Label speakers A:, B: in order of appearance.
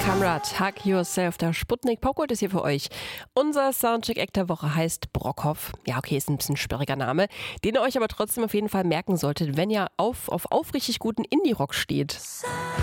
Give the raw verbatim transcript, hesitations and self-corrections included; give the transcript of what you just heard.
A: Kamrat, Hug Yourself, der Sputnik Popgold ist hier für euch. Unser Soundcheck-Act der Woche heißt Brockhoff. Ja, okay, ist ein bisschen sperriger Name, den ihr euch aber trotzdem auf jeden Fall merken solltet, wenn ihr auf, auf aufrichtig guten Indie-Rock steht.